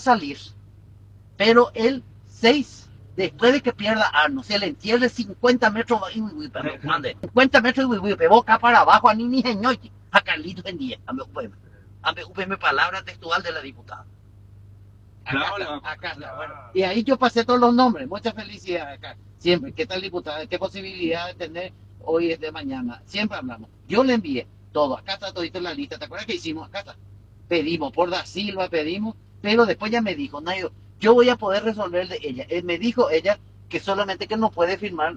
salir, pero el 6, después de que pierda Arno, se le entierre 50 metros, 50 metros de boca para abajo a Nini Geñoy, a Carlitos en 10, a mi palabra textual de la diputada. Acá está, bueno. Y ahí yo pasé todos los nombres, muchas felicidades acá, siempre, ¿qué tal diputada? ¿Qué posibilidad de tener hoy es de mañana? Siempre hablamos, yo le envié todo, acá está todito en la lista, ¿te acuerdas que hicimos? Acá está, pedimos por Da Silva, pedimos, pero después ya me dijo, Nayo, yo voy a poder resolver de ella. Me dijo ella que solamente que no puede firmar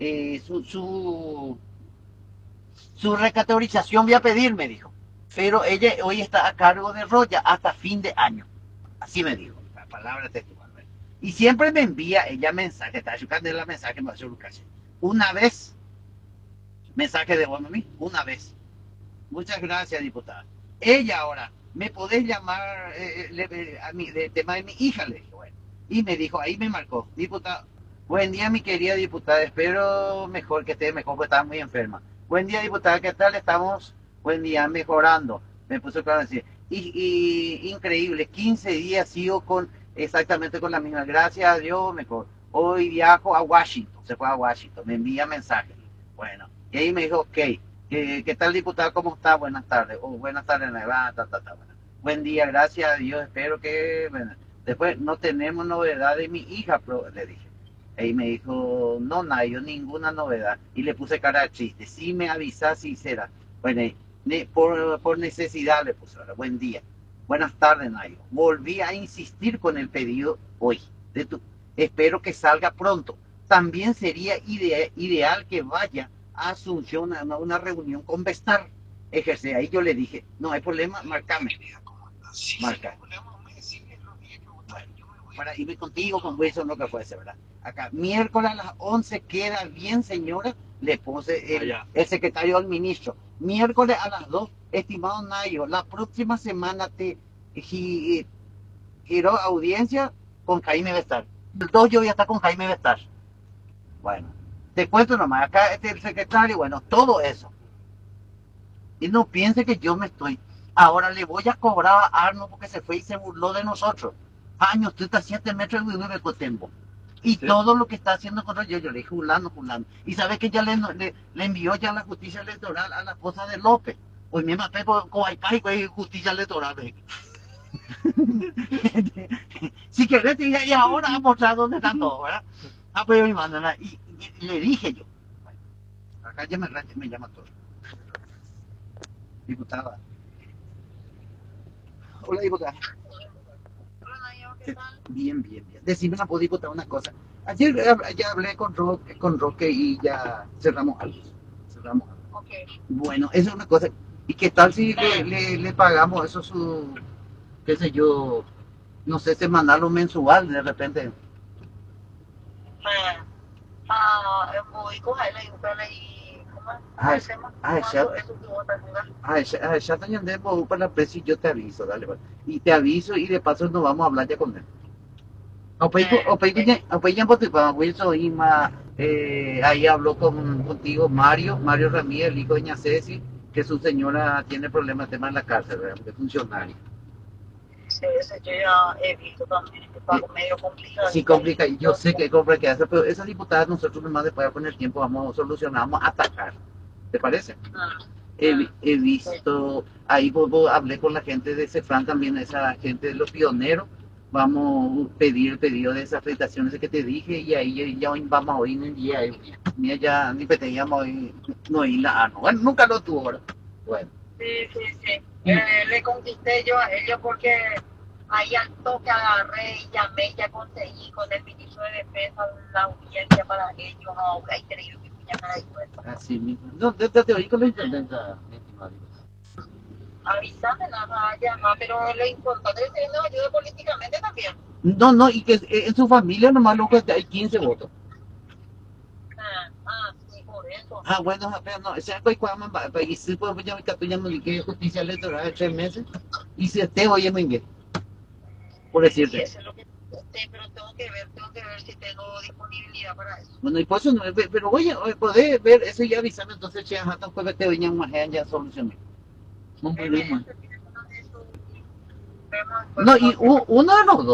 su recategorización, voy a pedir, me dijo. Pero ella hoy está a cargo de Roya hasta fin de año. Así me dijo, la palabra textual. Y siempre me envía ella mensaje, está chocando la mensaje, me hace una vez, mensaje de bueno a mí, una vez. Muchas gracias, diputada. Ella ahora, ¿me podés llamar a mí, de tema de mi hija? Le dije, bueno. Y me dijo, ahí me marcó, diputada, buen día, mi querida diputada, espero mejor que esté mejor, porque estaba muy enferma. Buen día, diputada, ¿qué tal? Estamos, buen día, mejorando. Me puso claro decir, increíble, 15 días sigo con exactamente con la misma, gracias a Dios, mejor. Hoy viajo a Washington, se fue a Washington, me envía mensajes. Bueno, y ahí me dijo, ok. ¿Qué tal, diputada? ¿Cómo está? Buenas tardes. Buenas tardes, bueno. Buen día, gracias a Dios. Espero que... Bueno. Después, no tenemos novedad de mi hija, pero le dije. Ahí me dijo, no, Nayo, ninguna novedad. Y le puse cara de chiste. Sí me avisás si será. Bueno, por necesidad le puse. Buen día. Buenas tardes, Nayo. Volví a insistir con el pedido hoy. Espero que salga pronto. También sería ideal que vaya a Asunción a una reunión con Vestar. Ejerce. Ahí yo le dije, no hay problema, marcame. Marca. Para irme contigo, con Wilson, lo que fuese, ¿verdad? Acá, miércoles a las 11 queda bien, señora. Le puse el secretario del ministro. Miércoles a las 2, estimado Nayo, la próxima semana te giró audiencia con Jaime Vestar. El 2 yo voy a estar con Jaime Vestar. Bueno, te cuento nomás, acá el secretario, bueno, todo eso. Y no piense que yo me estoy. Ahora le voy a cobrar a Arno porque se fue y se burló de nosotros. Años, tú estás 7 metros de de Cotembo. Y sí, todo lo que está haciendo contra yo le dije, Julano. Y sabe que ya le envió ya la justicia electoral a la esposa de López. Hoy me maté con justicia electoral. Si querés, y ahora a mostrar dónde está todo, ¿verdad? Ah, pues yo me y le dije yo. Acá ya me llama todo. Diputada. Hola, diputada. Bien, bien, bien. Decime una diputada una cosa. Ayer ya hablé con Roque y ya cerramos algo. Cerramos algo. Okay. Bueno, esa es una cosa. ¿Y qué tal si le pagamos eso su, qué sé yo, no sé, semanal o mensual de repente? Ya tenés para la presa y yo te aviso, dale, vale. Y te aviso y de paso nos vamos a hablar ya con él. Ahí habló contigo Mario Ramírez, el hijo de Doña Ceci, que su señora tiene problemas de tema en la cárcel, ¿verdad? Porque es funcionario. Sí, eso yo ya he visto también, que está medio complicado. Sí, complica, yo sé que compra que hace, pero esas diputadas nosotros nomás después con el tiempo vamos a solucionar, vamos a atacar. ¿Te parece? He visto, ahí hablé con la gente de Cefran también, esa gente de los pioneros, vamos a pedir el pedido de esas felicitaciones que te dije y ahí ya vamos a oír en el día, mira ya ni pedíamos hoy, no ir la no, bueno, nunca lo tuvo ahora. Bueno. Sí. Le conquisté yo a ellos porque ahí al toque agarré y llamé y ya conseguí con el ministro de Defensa la audiencia para ellos, ahora increíble que me llamara y eso. Así mismo. No, te oí con la intendenta, mi estimado. Avísame nada, llama, pero lo importante es que nos ayude políticamente también. No, y que en su familia nomás loco hay 15 votos. Sí, por eso. Bueno, pero no, ese es cuando y si pues ya me catuña no que justicia electoral de 3 meses y si esté oye muy bien. Por decirte. Sí, eso es lo que pero tengo que ver si tengo disponibilidad para eso. Bueno, y por eso no, pero oye, podés ver eso y avísame entonces che, hasta después te venía una ya solucioné. No problema. No, y uno de los dos